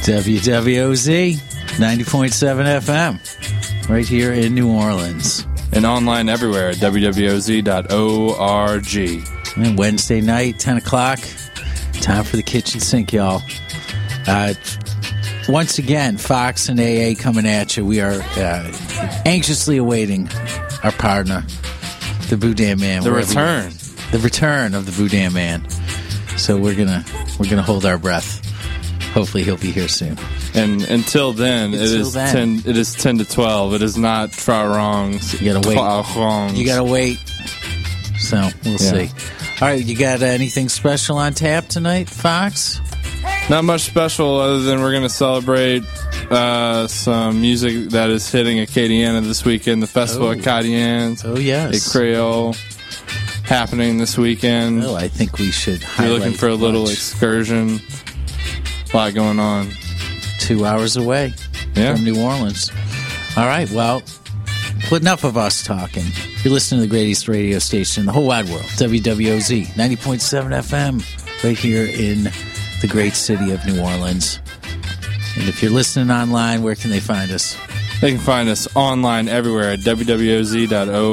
WWOZ 90.7 FM, right here in New Orleans. And online everywhere at www.oz.org. And Wednesday night, 10 o'clock, time for the kitchen sink, y'all. Once again, Fox and AA coming at you. We are anxiously awaiting our partner, the Boudin Man. The return. The return of the Boudin Man. So we're gonna hold our breath. Hopefully he'll be here soon. And until then, it is 10 to 12. It is not Frarongs. You gotta wait. You gotta wait. So we'll see. All right, you got anything special on tap tonight, Fox? Not much special other than we're going to celebrate some music that is hitting Acadiana this weekend. The Festival Acadians. Oh, yes. A Creole happening this weekend. Oh, I think we should highlight. You're looking for a little excursion. A lot going on. 2 hours away from New Orleans. All right, well, enough of us talking. You're listening to the greatest radio station in the whole wide world, WWOZ 90.7 FM, right here in the great city of New Orleans. And if you're listening online, where can they find us? They can find us online everywhere at www.oz.org.